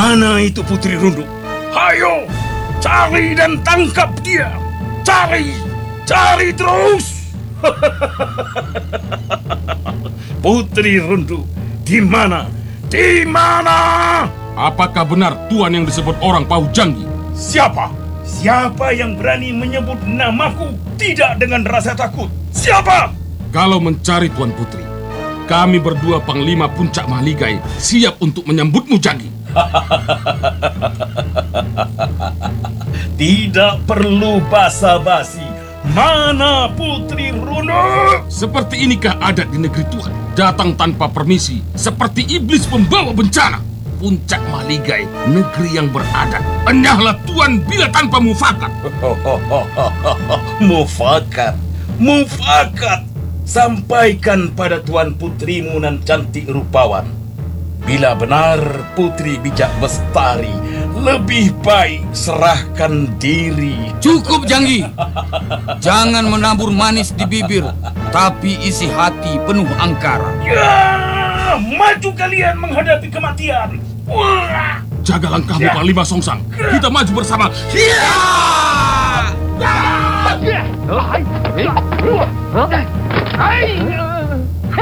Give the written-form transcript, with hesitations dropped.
Mana itu Putri Rundu? Hayo, cari dan tangkap dia. Cari terus. Putri Rundu, di mana? Di mana? Apakah benar Tuan yang disebut orang Paujanggi? Siapa? Siapa yang berani menyebut namaku tidak dengan rasa takut? Siapa? Kalau mencari Tuan Putri, kami berdua Panglima Puncak Mahligai siap untuk menyambutmu, Janggi. Tidak perlu basa-basi. Mana Putri Rundu? Seperti inikah adat di negeri Tuhan? Datang tanpa permisi, seperti iblis pembawa bencana. Puncak Mahligai, negeri yang beradat. Enyahlah Tuan bila tanpa mufakat. Mufakat. Sampaikan pada Tuan Putrimu nan cantik rupawan. Bila benar Putri Bijak Bestari, lebih baik serahkan diri. Cukup, Janggi. Jangan menabur manis di bibir, tapi isi hati penuh angkara. Ya, maju kalian menghadapi kematian. Wah. Jaga langkahmu, Panglima Songsang. Kita maju bersama. Ya.